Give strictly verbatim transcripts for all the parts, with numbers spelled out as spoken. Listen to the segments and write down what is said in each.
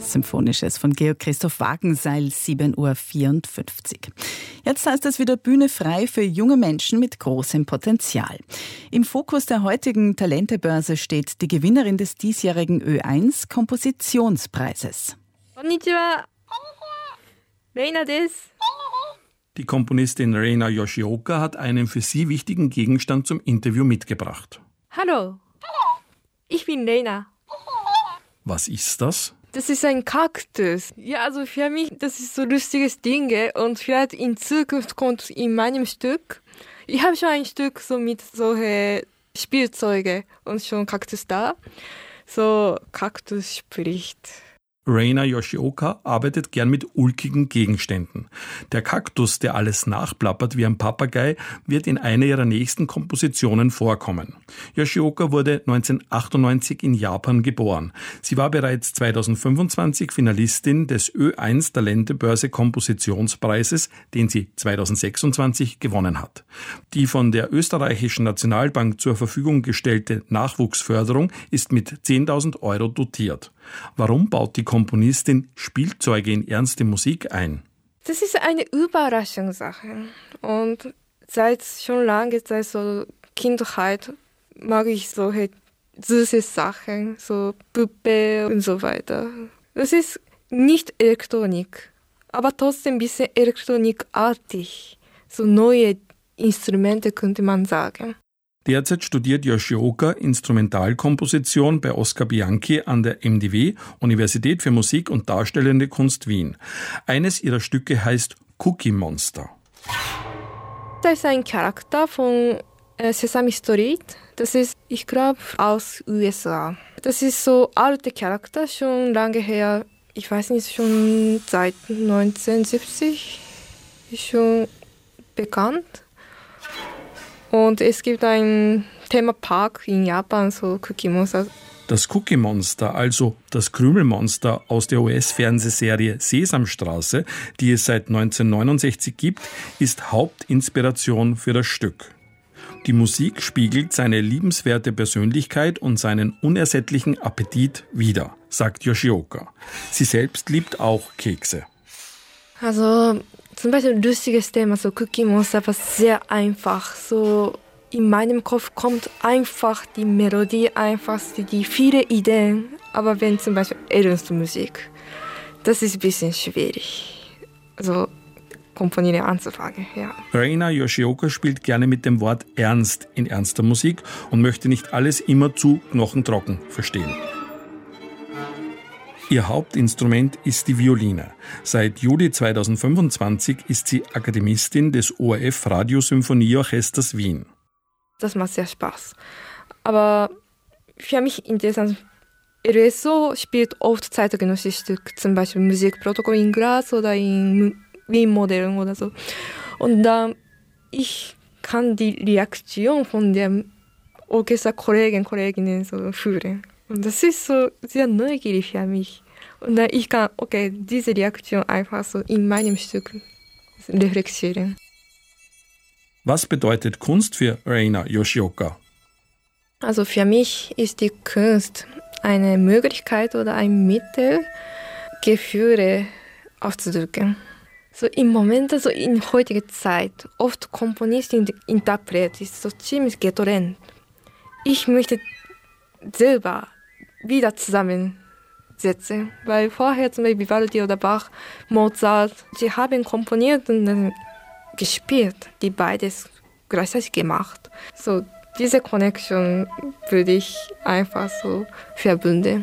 Symphonisches von Georg Christoph Wagenseil, sieben Uhr vierundfünfzig. Jetzt heißt es wieder Bühne frei für junge Menschen mit großem Potenzial. Im Fokus der heutigen Talentebörse steht die Gewinnerin des diesjährigen Ö eins Kompositionspreises. Konnichiwa. Reina desu. Die Komponistin Reina Yoshioka hat einen für sie wichtigen Gegenstand zum Interview mitgebracht. Hallo, ich bin Reina. Was ist das? Das ist ein Kaktus. Ja, also für mich, das ist so ein lustiges Ding und vielleicht in Zukunft kommt in meinem Stück. Ich habe schon ein Stück so mit solchen Spielzeugen und schon Kaktus da. So, Kaktus spricht. Reina Yoshioka arbeitet gern mit ulkigen Gegenständen. Der Kaktus, der alles nachplappert wie ein Papagei, wird in einer ihrer nächsten Kompositionen vorkommen. Yoshioka wurde neunzehnhundertachtundneunzig in Japan geboren. Sie war bereits zweitausendfünfundzwanzig Finalistin des Ö eins Talentebörse Kompositionspreises, den sie zweitausendsechsundzwanzig gewonnen hat. Die von der österreichischen Nationalbank zur Verfügung gestellte Nachwuchsförderung ist mit zehntausend Euro dotiert. Warum baut die Komponistin Spielzeuge in ernste Musik ein? Das ist eine Überraschungssache. Und seit schon lange, seit so Kindheit, mag ich solche süße Sachen, so Puppe und so weiter. Das ist nicht Elektronik, aber trotzdem ein bisschen elektronikartig. So neue Instrumente könnte man sagen. Derzeit studiert Yoshioka Instrumentalkomposition bei Oscar Bianchi an der M D W, Universität für Musik und Darstellende Kunst Wien. Eines ihrer Stücke heißt Cookie Monster. Das ist ein Charakter von äh, Sesame Street. Das ist, ich glaube, aus U S A. Das ist so alte Charakter, schon lange her. Ich weiß nicht, schon seit neunzehnhundertsiebzig ist schon bekannt. Und es gibt einen Themapark in Japan, so Cookie Monster. Das Cookie Monster, also das Krümelmonster aus der U S-Fernsehserie Sesamstraße, die es seit neunzehnhundertneunundsechzig gibt, ist Hauptinspiration für das Stück. Die Musik spiegelt seine liebenswerte Persönlichkeit und seinen unersättlichen Appetit wider, sagt Yoshioka. Sie selbst liebt auch Kekse. Also zum Beispiel ein lustiges Thema, so Cookie Monster, war sehr einfach. So in meinem Kopf kommt einfach die Melodie, einfach die, die viele Ideen. Aber wenn zum Beispiel ernste Musik, das ist ein bisschen schwierig. Also komponieren anzufangen, ja. Reina Yoshioka spielt gerne mit dem Wort Ernst in ernster Musik und möchte nicht alles immer zu knochentrocken verstehen. Ihr Hauptinstrument ist die Violine. Seit Juli zweitausendfünfundzwanzig ist sie Akademistin des O R F Radiosymphonieorchesters Wien. Das macht sehr Spaß. Aber für mich interessant, R S O spielt oft zeitgenössische Stücke, zum Beispiel Musikprotokoll in Graz oder in Wien-Modellen oder so. Und dann, ich kann die Reaktion von den Orchesterkollegen, Kolleginnen so fühlen. Und das ist so sehr neugierig für mich. Und dann ich kann, okay, diese Reaktion einfach so in meinem Stück reflektieren. Was bedeutet Kunst für Reina Yoshioka? Also für mich ist die Kunst eine Möglichkeit oder ein Mittel, Gefühle auszudrücken. So im Moment, also in heutiger Zeit, oft Komponist und Interpret ist so ziemlich getrennt. Ich möchte selber wieder zusammensetzen. Weil vorher zum Beispiel Vivaldi oder Bach, Mozart, sie haben komponiert und dann gespielt, die beides gleichzeitig gemacht. So, diese Connection würde ich einfach so verbinden.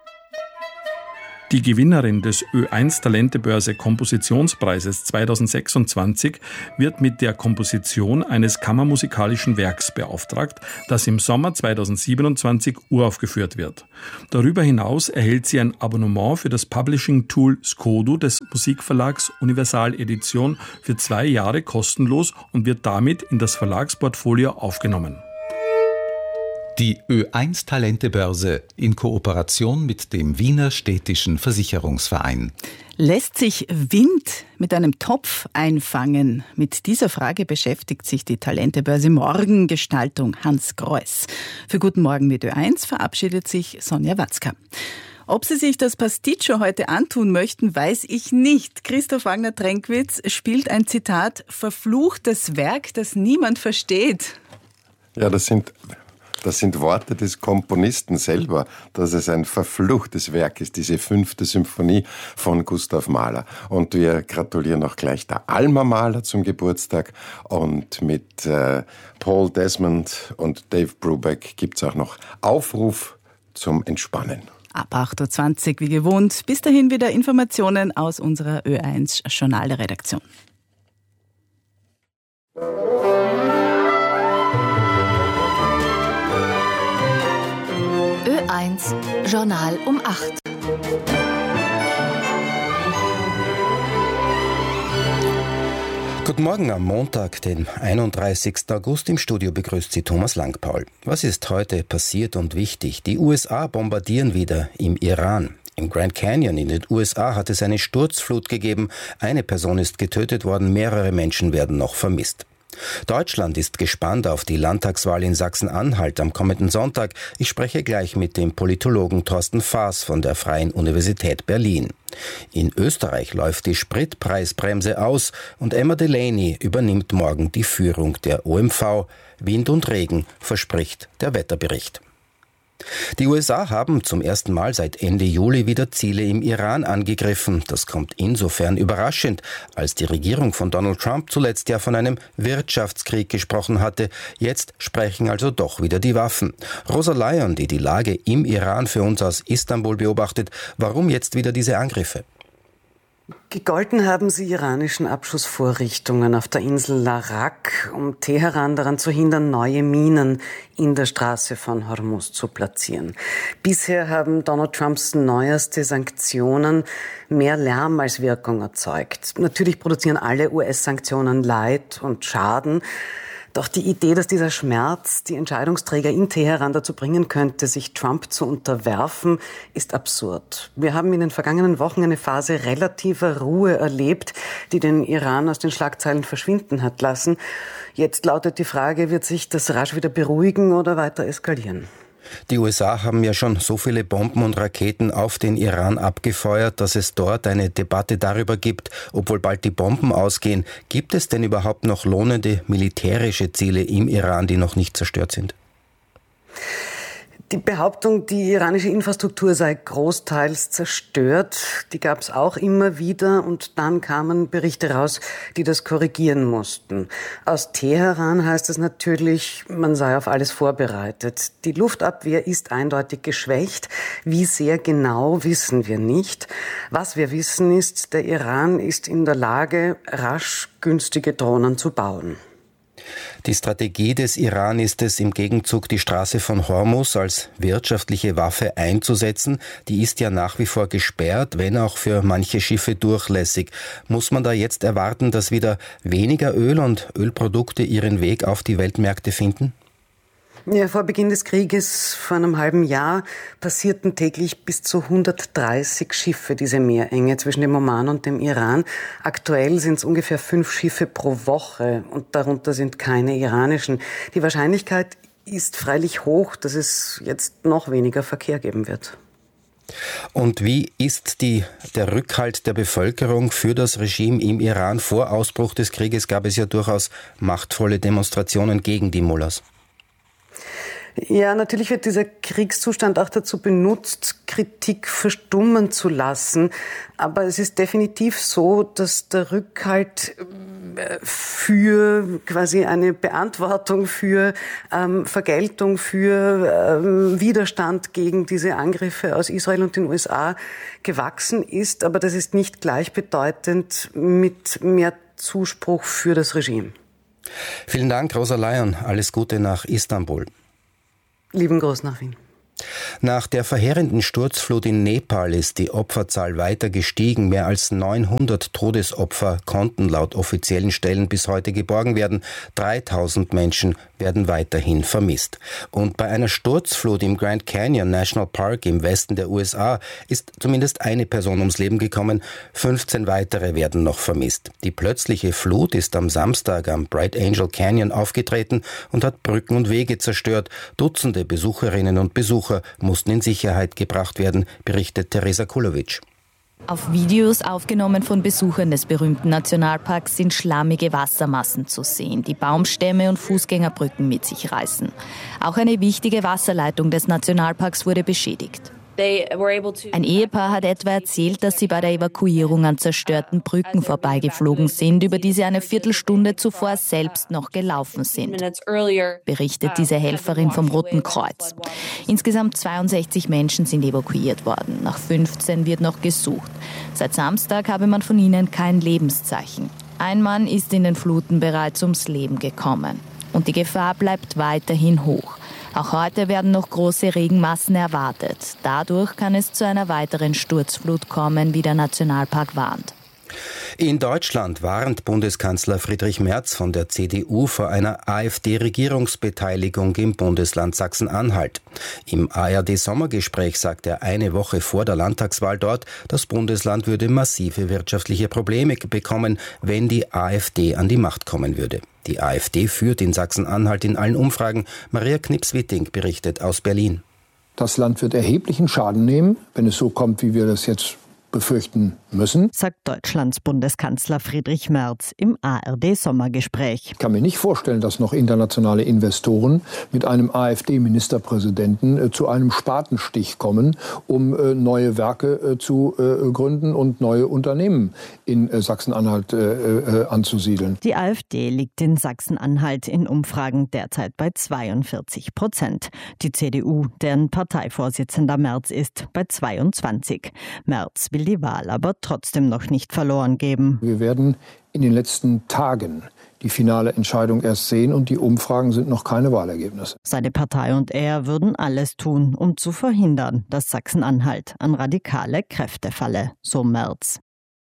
Die Gewinnerin des Ö eins Talentebörse Kompositionspreises zweitausendsechsundzwanzig wird mit der Komposition eines kammermusikalischen Werks beauftragt, das im Sommer zweitausendsiebenundzwanzig uraufgeführt wird. Darüber hinaus erhält sie ein Abonnement für das Publishing-Tool Skodo des Musikverlags Universal Edition für zwei Jahre kostenlos und wird damit in das Verlagsportfolio aufgenommen. Die Ö eins Talentebörse in Kooperation mit dem Wiener Städtischen Versicherungsverein. Lässt sich Wind mit einem Topf einfangen? Mit dieser Frage beschäftigt sich die Talentebörse Morgengestaltung Hans Greuß. Für Guten Morgen mit Ö eins verabschiedet sich Sonja Watzka. Ob Sie sich das Pasticcio heute antun möchten, weiß ich nicht. Christoph Wagner-Tränkwitz spielt ein Zitat, verfluchtes Werk, das niemand versteht. Ja, das sind, das sind Worte des Komponisten selber, dass es ein verfluchtes Werk ist, diese fünfte Symphonie von Gustav Mahler. Und wir gratulieren auch gleich der Alma Mahler zum Geburtstag. Und mit äh, Paul Desmond und Dave Brubeck gibt's auch noch Aufruf zum Entspannen. Ab acht Uhr zwanzig wie gewohnt. Bis dahin wieder Informationen aus unserer Ö eins Journalredaktion. Ö eins Journal um acht. Guten Morgen am Montag, den einunddreißigsten August. Im Studio begrüßt Sie Thomas Langpaul. Was ist heute passiert und wichtig? Die U S A bombardieren wieder im Iran. Im Grand Canyon in den U S A hat es eine Sturzflut gegeben. Eine Person ist getötet worden, mehrere Menschen werden noch vermisst. Deutschland ist gespannt auf die Landtagswahl in Sachsen-Anhalt am kommenden Sonntag. Ich spreche gleich mit dem Politologen Thorsten Faas von der Freien Universität Berlin. In Österreich läuft die Spritpreisbremse aus und Emma Delaney übernimmt morgen die Führung der O M V. Wind und Regen verspricht der Wetterbericht. Die U S A haben zum ersten Mal seit Ende Juli wieder Ziele im Iran angegriffen. Das kommt insofern überraschend, als die Regierung von Donald Trump zuletzt ja von einem Wirtschaftskrieg gesprochen hatte. Jetzt sprechen also doch wieder die Waffen. Rosa Lyon, die die Lage im Iran für uns aus Istanbul beobachtet, warum jetzt wieder diese Angriffe? Gegolten haben sie iranischen Abschussvorrichtungen auf der Insel Larak, um Teheran daran zu hindern, neue Minen in der Straße von Hormuz zu platzieren. Bisher haben Donald Trumps neueste Sanktionen mehr Lärm als Wirkung erzeugt. Natürlich produzieren alle U S-Sanktionen Leid und Schaden. Doch die Idee, dass dieser Schmerz die Entscheidungsträger in Teheran dazu bringen könnte, sich Trump zu unterwerfen, ist absurd. Wir haben in den vergangenen Wochen eine Phase relativer Ruhe erlebt, die den Iran aus den Schlagzeilen verschwinden hat lassen. Jetzt lautet die Frage, wird sich das rasch wieder beruhigen oder weiter eskalieren? Die U S A haben ja schon so viele Bomben und Raketen auf den Iran abgefeuert, dass es dort eine Debatte darüber gibt, obwohl bald die Bomben ausgehen. Gibt es denn überhaupt noch lohnende militärische Ziele im Iran, die noch nicht zerstört sind? Die Behauptung, die iranische Infrastruktur sei großteils zerstört, die gab es auch immer wieder und dann kamen Berichte raus, die das korrigieren mussten. Aus Teheran heißt es natürlich, man sei auf alles vorbereitet. Die Luftabwehr ist eindeutig geschwächt. Wie sehr genau, wissen wir nicht. Was wir wissen ist, der Iran ist in der Lage, rasch günstige Drohnen zu bauen. Die Strategie des Iran ist es, im Gegenzug die Straße von Hormuz als wirtschaftliche Waffe einzusetzen. Die ist ja nach wie vor gesperrt, wenn auch für manche Schiffe durchlässig. Muss man da jetzt erwarten, dass wieder weniger Öl und Ölprodukte ihren Weg auf die Weltmärkte finden? Ja, vor Beginn des Krieges vor einem halben Jahr passierten täglich bis zu hundertdreißig Schiffe diese Meerenge zwischen dem Oman und dem Iran. Aktuell sind es ungefähr fünf Schiffe pro Woche und darunter sind keine iranischen. Die Wahrscheinlichkeit ist freilich hoch, dass es jetzt noch weniger Verkehr geben wird. Und wie ist die, der Rückhalt der Bevölkerung für das Regime im Iran? Vor Ausbruch des Krieges gab es ja durchaus machtvolle Demonstrationen gegen die Mullahs. Ja, natürlich wird dieser Kriegszustand auch dazu benutzt, Kritik verstummen zu lassen. Aber es ist definitiv so, dass der Rückhalt für quasi eine Beantwortung, für ähm, Vergeltung, für ähm, Widerstand gegen diese Angriffe aus Israel und den U S A gewachsen ist. Aber das ist nicht gleichbedeutend mit mehr Zuspruch für das Regime. Vielen Dank, Rosa Lyon. Alles Gute nach Istanbul. Lieben Gruß nach Wien. Nach der verheerenden Sturzflut in Nepal ist die Opferzahl weiter gestiegen. Mehr als neunhundert Todesopfer konnten laut offiziellen Stellen bis heute geborgen werden. dreitausend Menschen werden weiterhin vermisst. Und bei einer Sturzflut im Grand Canyon National Park im Westen der U S A ist zumindest eine Person ums Leben gekommen. fünfzehn weitere werden noch vermisst. Die plötzliche Flut ist am Samstag am Bright Angel Canyon aufgetreten und hat Brücken und Wege zerstört. Dutzende Besucherinnen und Besucher Besucher mussten in Sicherheit gebracht werden, berichtet Teresa Kulovic. Auf Videos, aufgenommen von Besuchern des berühmten Nationalparks, sind schlammige Wassermassen zu sehen, die Baumstämme und Fußgängerbrücken mit sich reißen. Auch eine wichtige Wasserleitung des Nationalparks wurde beschädigt. Ein Ehepaar hat etwa erzählt, dass sie bei der Evakuierung an zerstörten Brücken vorbeigeflogen sind, über die sie eine Viertelstunde zuvor selbst noch gelaufen sind, berichtet diese Helferin vom Roten Kreuz. Insgesamt zweiundsechzig Menschen sind evakuiert worden. Nach fünfzehn wird noch gesucht. Seit Samstag habe man von ihnen kein Lebenszeichen. Ein Mann ist in den Fluten bereits ums Leben gekommen. Und die Gefahr bleibt weiterhin hoch. Auch heute werden noch große Regenmassen erwartet. Dadurch kann es zu einer weiteren Sturzflut kommen, wie der Nationalpark warnt. In Deutschland warnt Bundeskanzler Friedrich Merz von der C D U vor einer AfD-Regierungsbeteiligung im Bundesland Sachsen-Anhalt. Im A R D-Sommergespräch sagt er eine Woche vor der Landtagswahl dort, das Bundesland würde massive wirtschaftliche Probleme bekommen, wenn die AfD an die Macht kommen würde. Die AfD führt in Sachsen-Anhalt in allen Umfragen. Maria Knips-Witting berichtet aus Berlin. Das Land wird erheblichen Schaden nehmen, wenn es so kommt, wie wir das jetzt befürchten müssen, sagt Deutschlands Bundeskanzler Friedrich Merz im A R D-Sommergespräch. Ich kann mir nicht vorstellen, dass noch internationale Investoren mit einem AfD-Ministerpräsidenten äh, zu einem Spatenstich kommen, um äh, neue Werke äh, zu äh, gründen und neue Unternehmen in äh, Sachsen-Anhalt äh, äh, anzusiedeln. Die AfD liegt in Sachsen-Anhalt in Umfragen derzeit bei zweiundvierzig Prozent. Die C D U, deren Parteivorsitzender Merz ist, bei zweiundzwanzig. Merz will die Wahl aber trotzdem noch nicht verloren geben. Wir werden in den letzten Tagen die finale Entscheidung erst sehen und die Umfragen sind noch keine Wahlergebnisse. Seine Partei und er würden alles tun, um zu verhindern, dass Sachsen-Anhalt an radikale Kräfte falle, so Merz.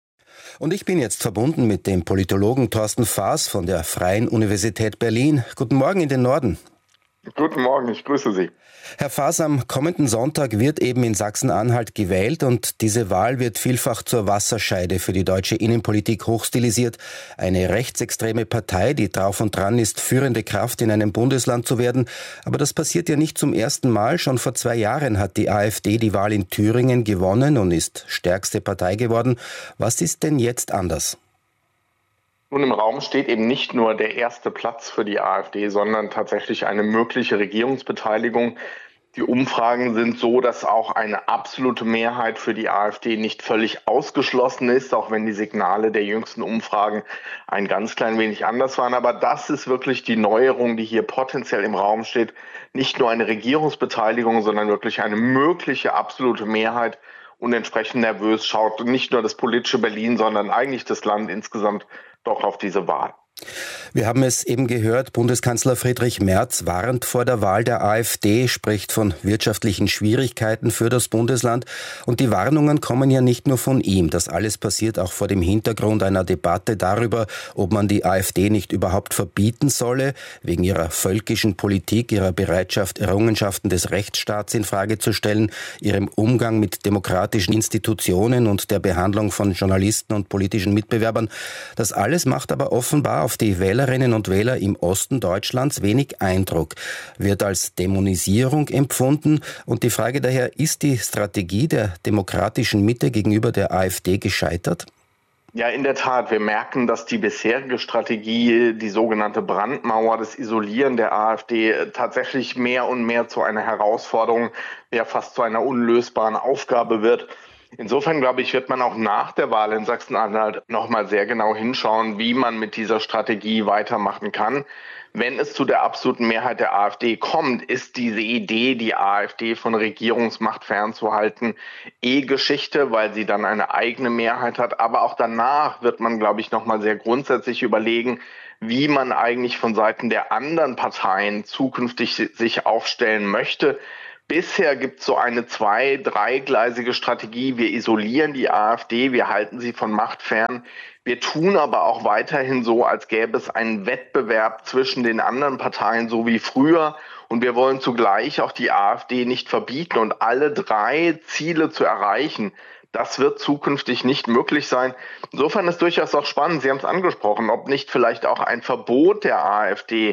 Und ich bin jetzt verbunden mit dem Politologen Thorsten Faas von der Freien Universität Berlin. Guten Morgen in den Norden. Guten Morgen, ich grüße Sie. Herr Faas, am kommenden Sonntag wird eben in Sachsen-Anhalt gewählt und diese Wahl wird vielfach zur Wasserscheide für die deutsche Innenpolitik hochstilisiert. Eine rechtsextreme Partei, die drauf und dran ist, führende Kraft in einem Bundesland zu werden. Aber das passiert ja nicht zum ersten Mal. Schon vor zwei Jahren hat die AfD die Wahl in Thüringen gewonnen und ist stärkste Partei geworden. Was ist denn jetzt anders? Nun, im Raum steht eben nicht nur der erste Platz für die AfD, sondern tatsächlich eine mögliche Regierungsbeteiligung. Die Umfragen sind so, dass auch eine absolute Mehrheit für die AfD nicht völlig ausgeschlossen ist, auch wenn die Signale der jüngsten Umfragen ein ganz klein wenig anders waren. Aber das ist wirklich die Neuerung, die hier potenziell im Raum steht. Nicht nur eine Regierungsbeteiligung, sondern wirklich eine mögliche absolute Mehrheit. Und entsprechend nervös schaut nicht nur das politische Berlin, sondern eigentlich das Land insgesamt doch auf diese Wahl. Wir haben es eben gehört, Bundeskanzler Friedrich Merz warnt vor der Wahl der AfD, spricht von wirtschaftlichen Schwierigkeiten für das Bundesland. Und die Warnungen kommen ja nicht nur von ihm. Das alles passiert auch vor dem Hintergrund einer Debatte darüber, ob man die AfD nicht überhaupt verbieten solle, wegen ihrer völkischen Politik, ihrer Bereitschaft, Errungenschaften des Rechtsstaats in Frage zu stellen, ihrem Umgang mit demokratischen Institutionen und der Behandlung von Journalisten und politischen Mitbewerbern. Das alles macht aber offenbar auf die Wählerinnen und Wähler im Osten Deutschlands wenig Eindruck, wird als Dämonisierung empfunden. Und die Frage daher, ist die Strategie der demokratischen Mitte gegenüber der AfD gescheitert? Ja, in der Tat. Wir merken, dass die bisherige Strategie, die sogenannte Brandmauer, das Isolieren der AfD, tatsächlich mehr und mehr zu einer Herausforderung, ja fast zu einer unlösbaren Aufgabe wird. Insofern, glaube ich, wird man auch nach der Wahl in Sachsen-Anhalt nochmal sehr genau hinschauen, wie man mit dieser Strategie weitermachen kann. Wenn es zu der absoluten Mehrheit der AfD kommt, ist diese Idee, die AfD von Regierungsmacht fernzuhalten, eh Geschichte, weil sie dann eine eigene Mehrheit hat. Aber auch danach wird man, glaube ich, nochmal sehr grundsätzlich überlegen, wie man eigentlich von Seiten der anderen Parteien zukünftig sich aufstellen möchte. Bisher gibt es so eine zwei-, dreigleisige Strategie. Wir isolieren die AfD, wir halten sie von Macht fern. Wir tun aber auch weiterhin so, als gäbe es einen Wettbewerb zwischen den anderen Parteien, so wie früher. Und wir wollen zugleich auch die AfD nicht verbieten und alle drei Ziele zu erreichen. Das wird zukünftig nicht möglich sein. Insofern ist durchaus auch spannend, Sie haben es angesprochen, ob nicht vielleicht auch ein Verbot der AfD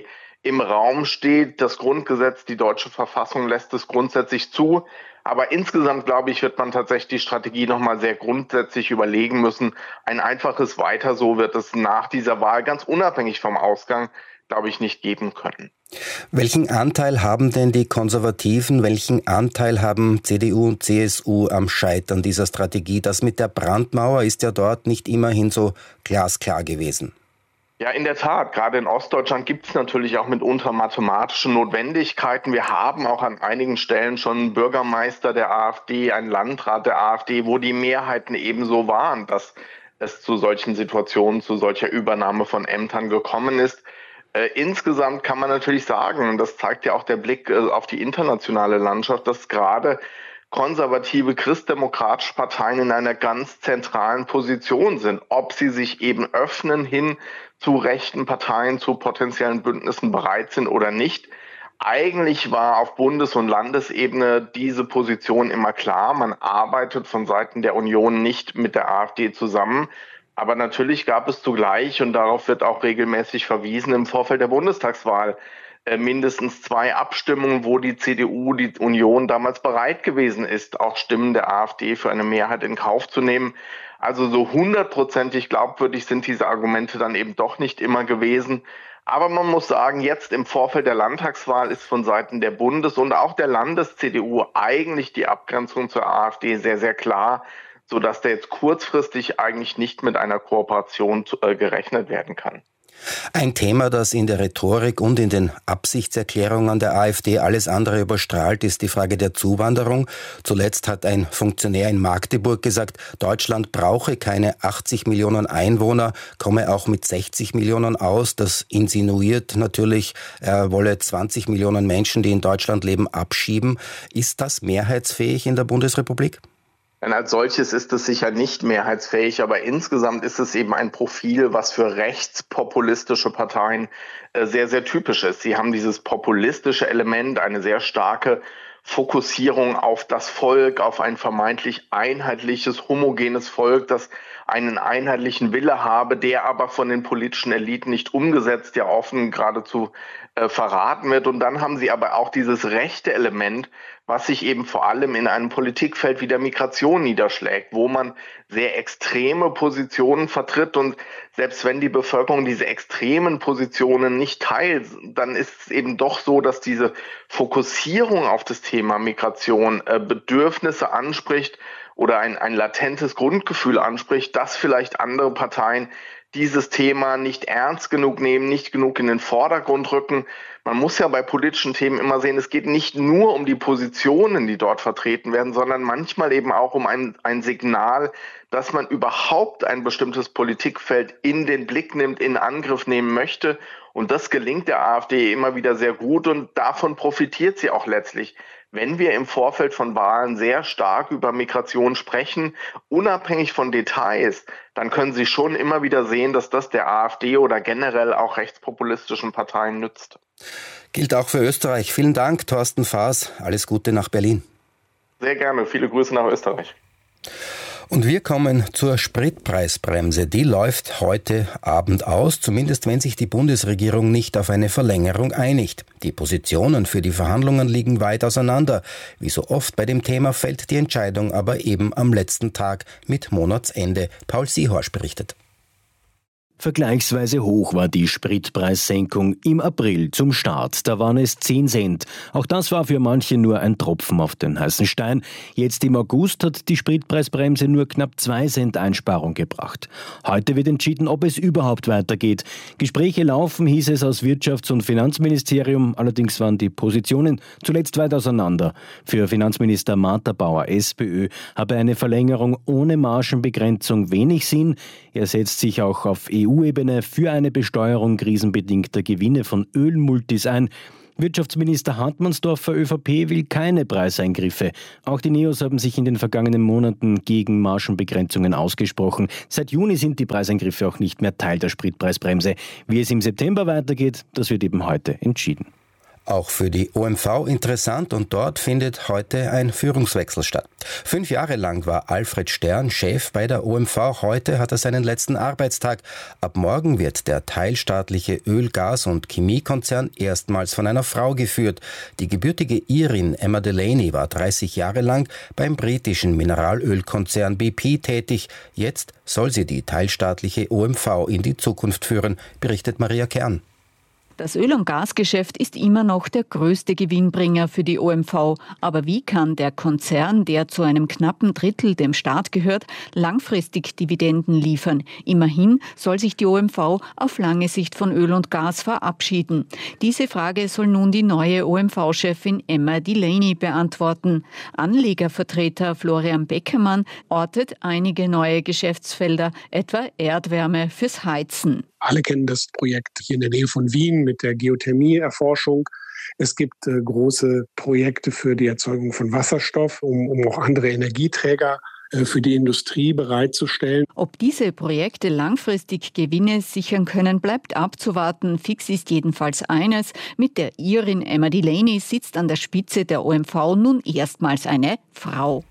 im Raum steht. Das Grundgesetz, die deutsche Verfassung lässt es grundsätzlich zu. Aber insgesamt, glaube ich, wird man tatsächlich die Strategie nochmal sehr grundsätzlich überlegen müssen. Ein einfaches Weiter so wird es nach dieser Wahl ganz unabhängig vom Ausgang, glaube ich, nicht geben können. Welchen Anteil haben denn die Konservativen, welchen Anteil haben C D U und C S U am Scheitern dieser Strategie? Das mit der Brandmauer ist ja dort nicht immerhin so glasklar gewesen. Ja, in der Tat. Gerade in Ostdeutschland gibt es natürlich auch mitunter mathematische Notwendigkeiten. Wir haben auch an einigen Stellen schon einen Bürgermeister der AfD, einen Landrat der AfD, wo die Mehrheiten ebenso waren, dass es zu solchen Situationen, zu solcher Übernahme von Ämtern gekommen ist. Äh, insgesamt kann man natürlich sagen, und das zeigt ja auch der Blick äh, auf die internationale Landschaft, dass gerade konservative christdemokratische Parteien in einer ganz zentralen Position sind. Ob sie sich eben öffnen hin zu rechten Parteien, zu potenziellen Bündnissen bereit sind oder nicht. Eigentlich war auf Bundes- und Landesebene diese Position immer klar. Man arbeitet von Seiten der Union nicht mit der AfD zusammen. Aber natürlich gab es zugleich, und darauf wird auch regelmäßig verwiesen, im Vorfeld der Bundestagswahl äh, mindestens zwei Abstimmungen, wo die C D U, die Union damals bereit gewesen ist, auch Stimmen der AfD für eine Mehrheit in Kauf zu nehmen. Also so hundertprozentig glaubwürdig sind diese Argumente dann eben doch nicht immer gewesen. Aber man muss sagen, jetzt im Vorfeld der Landtagswahl ist von Seiten der Bundes- und auch der Landes-C D U eigentlich die Abgrenzung zur AfD sehr, sehr klar, sodass da jetzt kurzfristig eigentlich nicht mit einer Kooperation äh, gerechnet werden kann. Ein Thema, das in der Rhetorik und in den Absichtserklärungen der AfD alles andere überstrahlt, ist die Frage der Zuwanderung. Zuletzt hat ein Funktionär in Magdeburg gesagt, Deutschland brauche keine achtzig Millionen Einwohner, komme auch mit sechzig Millionen aus. Das insinuiert natürlich, er wolle zwanzig Millionen Menschen, die in Deutschland leben, abschieben. Ist das mehrheitsfähig in der Bundesrepublik? Als solches ist es sicher nicht mehrheitsfähig, aber insgesamt ist es eben ein Profil, was für rechtspopulistische Parteien sehr, sehr typisch ist. Sie haben dieses populistische Element, eine sehr starke Fokussierung auf das Volk, auf ein vermeintlich einheitliches, homogenes Volk, das einen einheitlichen Wille habe, der aber von den politischen Eliten nicht umgesetzt, ja offen geradezu äh, verraten wird. Und dann haben sie aber auch dieses rechte Element, was sich eben vor allem in einem Politikfeld wie der Migration niederschlägt, wo man sehr extreme Positionen vertritt. Und selbst wenn die Bevölkerung diese extremen Positionen nicht teilt, dann ist es eben doch so, dass diese Fokussierung auf das Thema Migration äh, Bedürfnisse anspricht oder ein, ein latentes Grundgefühl anspricht, dass vielleicht andere Parteien dieses Thema nicht ernst genug nehmen, nicht genug in den Vordergrund rücken. Man muss ja bei politischen Themen immer sehen, es geht nicht nur um die Positionen, die dort vertreten werden, sondern manchmal eben auch um ein, ein Signal, dass man überhaupt ein bestimmtes Politikfeld in den Blick nimmt, in Angriff nehmen möchte. Und das gelingt der AfD immer wieder sehr gut und davon profitiert sie auch letztlich. Wenn wir im Vorfeld von Wahlen sehr stark über Migration sprechen, unabhängig von Details, dann können Sie schon immer wieder sehen, dass das der AfD oder generell auch rechtspopulistischen Parteien nützt. Gilt auch für Österreich. Vielen Dank, Thorsten Faas. Alles Gute nach Berlin. Sehr gerne. Viele Grüße nach Österreich. Und wir kommen zur Spritpreisbremse. Die läuft heute Abend aus, zumindest wenn sich die Bundesregierung nicht auf eine Verlängerung einigt. Die Positionen für die Verhandlungen liegen weit auseinander. Wie so oft bei dem Thema fällt die Entscheidung aber eben am letzten Tag mit Monatsende. Paul Siehorsch berichtet. Vergleichsweise hoch war die Spritpreissenkung im April zum Start. Da waren es zehn Cent. Auch das war für manche nur ein Tropfen auf den heißen Stein. Jetzt im August hat die Spritpreisbremse nur knapp zwei Cent Einsparung gebracht. Heute wird entschieden, ob es überhaupt weitergeht. Gespräche laufen, hieß es aus Wirtschafts- und Finanzministerium. Allerdings waren die Positionen zuletzt weit auseinander. Für Finanzminister Martha Bauer, SPÖ, habe eine Verlängerung ohne Margenbegrenzung wenig Sinn. Er setzt sich auch auf E U-Ebene für eine Besteuerung krisenbedingter Gewinne von Ölmultis ein. Wirtschaftsminister Hartmannsdorfer, ÖVP, will keine Preiseingriffe. Auch die Neos haben sich in den vergangenen Monaten gegen Margenbegrenzungen ausgesprochen. Seit Juni sind die Preiseingriffe auch nicht mehr Teil der Spritpreisbremse. Wie es im September weitergeht, das wird eben heute entschieden. Auch für die O M V interessant und dort findet heute ein Führungswechsel statt. Fünf Jahre lang war Alfred Stern Chef bei der O M V. Heute hat er seinen letzten Arbeitstag. Ab morgen wird der teilstaatliche Öl-, Gas- und Chemiekonzern erstmals von einer Frau geführt. Die gebürtige Irin Emma Delaney war dreißig Jahre lang beim britischen Mineralölkonzern B P tätig. Jetzt soll sie die teilstaatliche O M V in die Zukunft führen, berichtet Maria Kern. Das Öl- und Gasgeschäft ist immer noch der größte Gewinnbringer für die O M V. Aber wie kann der Konzern, der zu einem knappen Drittel dem Staat gehört, langfristig Dividenden liefern? Immerhin soll sich die O M V auf lange Sicht von Öl und Gas verabschieden. Diese Frage soll nun die neue O M V-Chefin Emma Delaney beantworten. Anlegervertreter Florian Beckermann ortet einige neue Geschäftsfelder, etwa Erdwärme fürs Heizen. Alle kennen das Projekt hier in der Nähe von Wien mit der Geothermie-Erforschung. Es gibt äh, große Projekte für die Erzeugung von Wasserstoff, um, um auch andere Energieträger äh, für die Industrie bereitzustellen. Ob diese Projekte langfristig Gewinne sichern können, bleibt abzuwarten. Fix ist jedenfalls eines: Mit der Irin Emma Delaney sitzt an der Spitze der O M V nun erstmals eine Frau.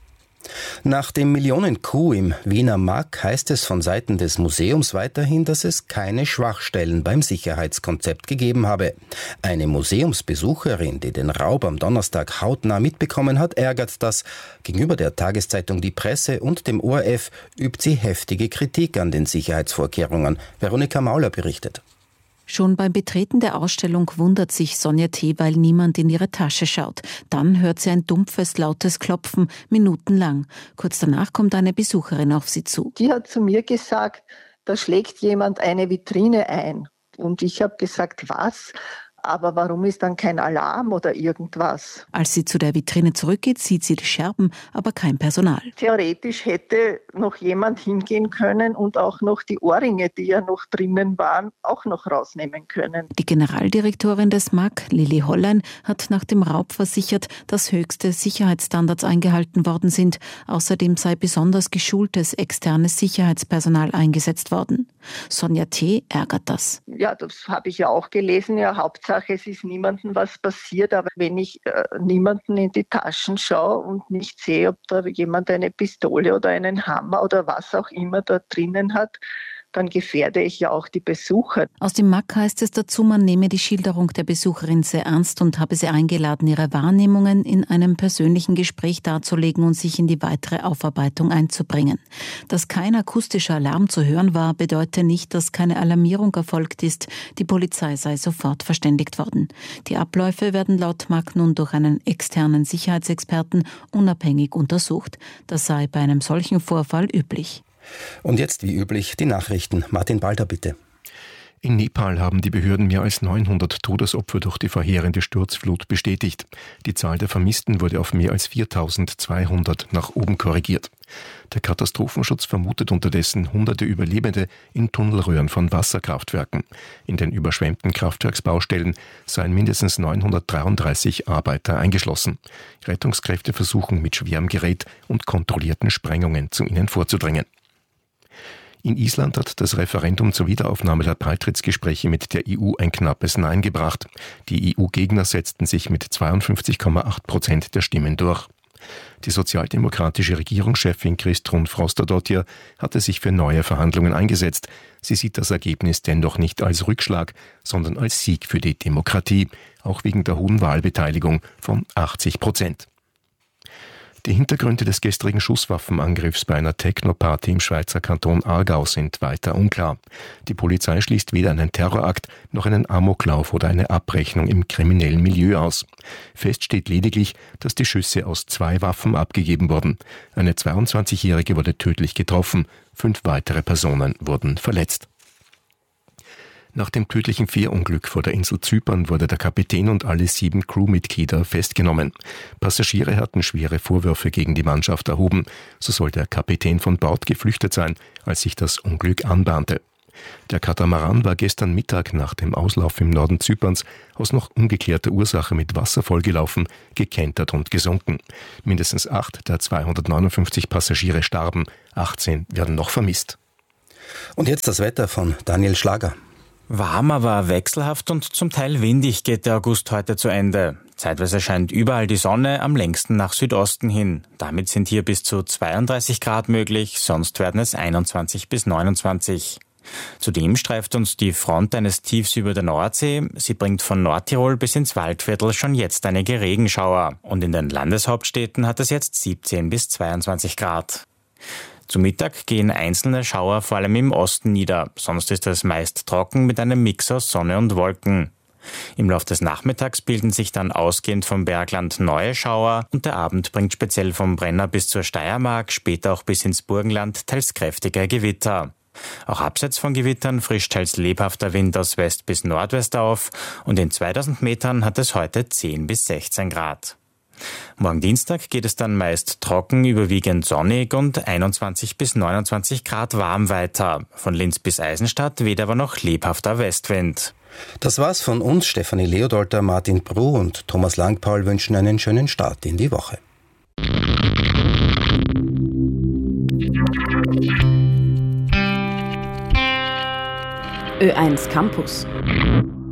Nach dem Millionen-Coup im Wiener Mack heißt es von Seiten des Museums weiterhin, dass es keine Schwachstellen beim Sicherheitskonzept gegeben habe. Eine Museumsbesucherin, die den Raub am Donnerstag hautnah mitbekommen hat, ärgert das. Gegenüber der Tageszeitung Die Presse und dem O R F übt sie heftige Kritik an den Sicherheitsvorkehrungen. Veronika Mauler berichtet. Schon beim Betreten der Ausstellung wundert sich Sonja T., weil niemand in ihre Tasche schaut. Dann hört sie ein dumpfes, lautes Klopfen, minutenlang. Kurz danach kommt eine Besucherin auf sie zu. Die hat zu mir gesagt, da schlägt jemand eine Vitrine ein. Und ich habe gesagt, was? Aber warum ist dann kein Alarm oder irgendwas? Als sie zu der Vitrine zurückgeht, sieht sie die Scherben, aber kein Personal. Theoretisch hätte noch jemand hingehen können und auch noch die Ohrringe, die ja noch drinnen waren, auch noch rausnehmen können. Die Generaldirektorin des Mack, Lili Hollein, hat nach dem Raub versichert, dass höchste Sicherheitsstandards eingehalten worden sind. Außerdem sei besonders geschultes externes Sicherheitspersonal eingesetzt worden. Sonja T. ärgert das. Ja, das habe ich ja auch gelesen. Ja, Hauptsache es ist niemandem was passiert, aber wenn ich äh, niemanden in die Taschen schaue und nicht sehe, ob da jemand eine Pistole oder einen Hammer oder was auch immer da drinnen hat, dann gefährde ich ja auch die Besucher. Aus dem Mack heißt es dazu, man nehme die Schilderung der Besucherin sehr ernst und habe sie eingeladen, ihre Wahrnehmungen in einem persönlichen Gespräch darzulegen und sich in die weitere Aufarbeitung einzubringen. Dass kein akustischer Alarm zu hören war, bedeutet nicht, dass keine Alarmierung erfolgt ist. Die Polizei sei sofort verständigt worden. Die Abläufe werden laut Mack nun durch einen externen Sicherheitsexperten unabhängig untersucht. Das sei bei einem solchen Vorfall üblich. Und jetzt, wie üblich, die Nachrichten. Martin Balder, bitte. In Nepal haben die Behörden mehr als neunhundert Todesopfer durch die verheerende Sturzflut bestätigt. Die Zahl der Vermissten wurde auf mehr als viertausendzweihundert nach oben korrigiert. Der Katastrophenschutz vermutet unterdessen hunderte Überlebende in Tunnelröhren von Wasserkraftwerken. In den überschwemmten Kraftwerksbaustellen seien mindestens neunhundertdreiunddreißig Arbeiter eingeschlossen. Rettungskräfte versuchen mit schwerem Gerät und kontrollierten Sprengungen zu ihnen vorzudringen. In Island hat das Referendum zur Wiederaufnahme der Beitrittsgespräche mit der E U ein knappes Nein gebracht. Die E U-Gegner setzten sich mit zweiundfünfzig Komma acht Prozent der Stimmen durch. Die sozialdemokratische Regierungschefin Kristrún Frostadóttir hatte sich für neue Verhandlungen eingesetzt. Sie sieht das Ergebnis dennoch nicht als Rückschlag, sondern als Sieg für die Demokratie, auch wegen der hohen Wahlbeteiligung von achtzig Prozent. Die Hintergründe des gestrigen Schusswaffenangriffs bei einer Techno-Party im Schweizer Kanton Aargau sind weiter unklar. Die Polizei schließt weder einen Terrorakt noch einen Amoklauf oder eine Abrechnung im kriminellen Milieu aus. Fest steht lediglich, dass die Schüsse aus zwei Waffen abgegeben wurden. Eine zweiundzwanzigjährige wurde tödlich getroffen, fünf weitere Personen wurden verletzt. Nach dem tödlichen Fährunglück vor der Insel Zypern wurde der Kapitän und alle sieben Crewmitglieder festgenommen. Passagiere hatten schwere Vorwürfe gegen die Mannschaft erhoben. So soll der Kapitän von Bord geflüchtet sein, als sich das Unglück anbahnte. Der Katamaran war gestern Mittag nach dem Auslauf im Norden Zyperns aus noch ungeklärter Ursache mit Wasser vollgelaufen, gekentert und gesunken. Mindestens acht der zweihundertneunundfünfzig Passagiere starben, achtzehn werden noch vermisst. Und jetzt das Wetter von Daniel Schlager. Warm, aber wechselhaft und zum Teil windig geht der August heute zu Ende. Zeitweise scheint überall die Sonne, am längsten nach Südosten hin. Damit sind hier bis zu zweiunddreißig Grad möglich, sonst werden es einundzwanzig bis neunundzwanzig. Zudem streift uns die Front eines Tiefs über der Nordsee. Sie bringt von Nordtirol bis ins Waldviertel schon jetzt einige Regenschauer. Und in den Landeshauptstädten hat es jetzt siebzehn bis zweiundzwanzig Grad. Zu Mittag gehen einzelne Schauer vor allem im Osten nieder. Sonst ist es meist trocken mit einem Mix aus Sonne und Wolken. Im Laufe des Nachmittags bilden sich dann ausgehend vom Bergland neue Schauer und der Abend bringt speziell vom Brenner bis zur Steiermark, später auch bis ins Burgenland teils kräftige Gewitter. Auch abseits von Gewittern frischt teils lebhafter Wind aus West bis Nordwest auf und in zweitausend Metern hat es heute zehn bis sechzehn Grad. Morgen Dienstag geht es dann meist trocken, überwiegend sonnig und einundzwanzig bis neunundzwanzig Grad warm weiter. Von Linz bis Eisenstadt weht aber noch lebhafter Westwind. Das war's von uns. Stefanie Leodolter, Martin Bruh und Thomas Langpaul wünschen einen schönen Start in die Woche. Ö eins Campus.